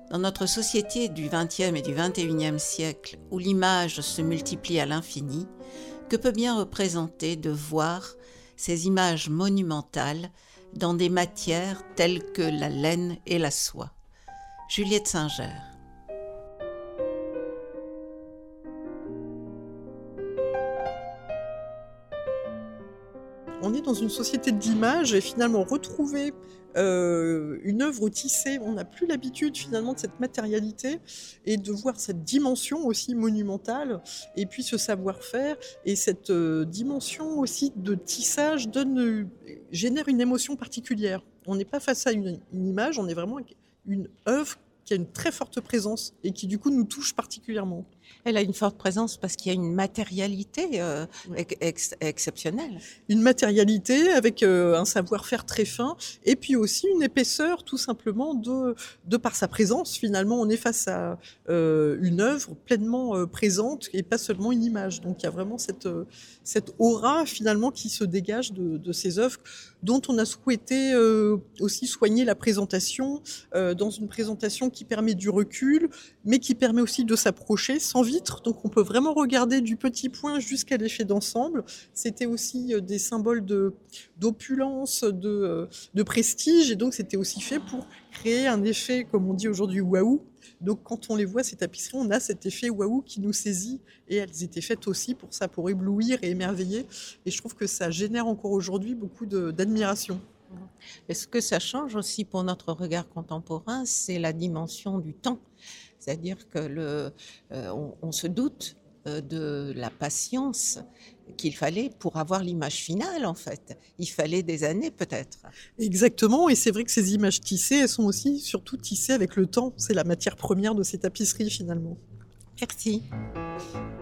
Dans notre société du XXe et du XXIe siècle, où l'image se multiplie à l'infini, que peut bien représenter de voir ces images monumentales dans des matières telles que la laine et la soie? Juliette Singer. On est dans une société d'images et finalement retrouver une œuvre tissée, on n'a plus l'habitude finalement de cette matérialité et de voir cette dimension aussi monumentale et puis ce savoir-faire et cette dimension aussi de tissage génère une émotion particulière. On n'est pas face à une image, on est vraiment avec une œuvre qui a une très forte présence et qui du coup nous touche particulièrement. Elle a une forte présence parce qu'il y a une matérialité exceptionnelle. Une matérialité avec un savoir-faire très fin et puis aussi une épaisseur tout simplement de par sa présence. Finalement, on est face à une œuvre pleinement présente et pas seulement une image. Donc il y a vraiment cette aura finalement qui se dégage de ces œuvres dont on a souhaité aussi soigner la présentation dans une présentation qui permet du recul mais qui permet aussi de s'approcher sans vitre, donc on peut vraiment regarder du petit point jusqu'à l'effet d'ensemble. C'était aussi des symboles d'opulence, de prestige, et donc c'était aussi fait pour créer un effet, comme on dit aujourd'hui, waouh. Donc quand on les voit, ces tapisseries, on a cet effet waouh qui nous saisit, et elles étaient faites aussi pour ça, pour éblouir et émerveiller, et je trouve que ça génère encore aujourd'hui beaucoup d'admiration. Et ce que ça change aussi pour notre regard contemporain, c'est la dimension du temps. C'est-à-dire que on se doute de la patience qu'il fallait pour avoir l'image finale, en fait. Il fallait des années, peut-être. Exactement, et c'est vrai que ces images tissées, elles sont aussi surtout tissées avec le temps. C'est la matière première de ces tapisseries, finalement. Merci.